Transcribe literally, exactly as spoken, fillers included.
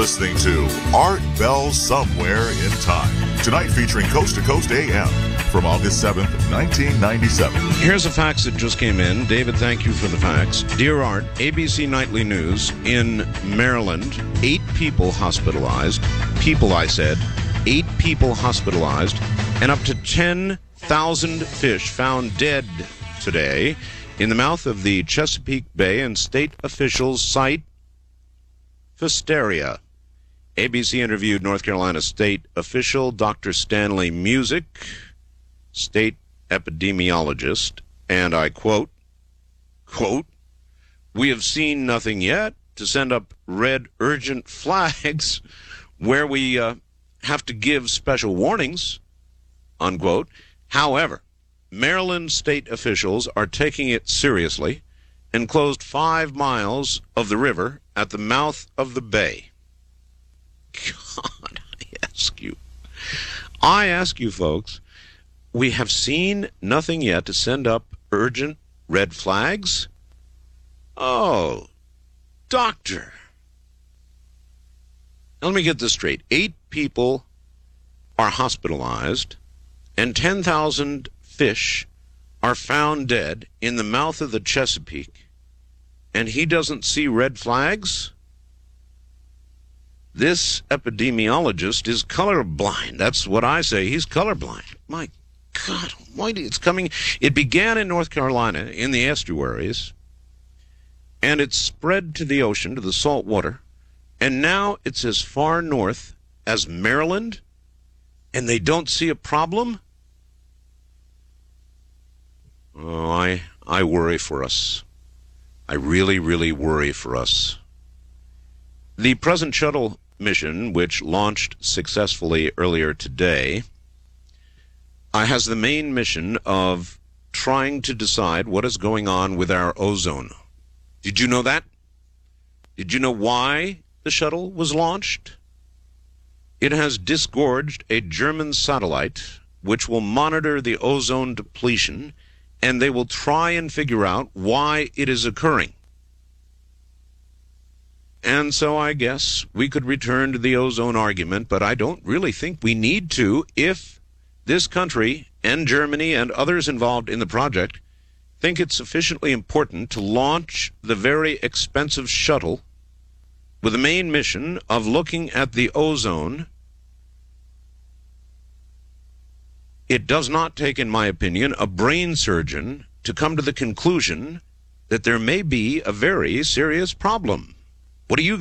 listening to Art Bell Somewhere in Time. Tonight featuring Coast to Coast A M from August seventh, nineteen ninety-seven. Here's a fax that just came in. David, thank you for the fax. Dear Art, A B C Nightly News. In Maryland, eight people hospitalized. People, I said. Eight people hospitalized. And up to ten thousand fish found dead today in the mouth of the Chesapeake Bay, and state officials cite Pfiesteria. A B C interviewed North Carolina state official Doctor Stanley Musick, state epidemiologist, and I quote, quote, "We have seen nothing yet to send up red urgent flags where we uh, have to give special warnings," unquote. However, Maryland state officials are taking it seriously and closed five miles of the river at the mouth of the bay. God, I ask you. I ask you, folks, we have seen nothing yet to send up urgent red flags? Oh, doctor. Now, let me get this straight. Eight people are hospitalized, and ten thousand fish are found dead in the mouth of the Chesapeake, and he doesn't see red flags? This epidemiologist is colorblind. That's what I say. He's colorblind. My God, why it's coming? It began in North Carolina in the estuaries, and it's spread to the ocean, to the salt water, and now it's as far north as Maryland, and they don't see a problem? Oh, I, I worry for us. I really, really worry for us. The present shuttle mission, which launched successfully earlier today, uh, has the main mission of trying to decide what is going on with our ozone. Did you know that? Did you know why the shuttle was launched? It has disgorged a German satellite which will monitor the ozone depletion, and they will try and figure out why it is occurring. And so I guess we could return to the ozone argument, but I don't really think we need to if this country and Germany and others involved in the project think it's sufficiently important to launch the very expensive shuttle with the main mission of looking at the ozone. It does not take, in my opinion, a brain surgeon to come to the conclusion that there may be a very serious problem. What do you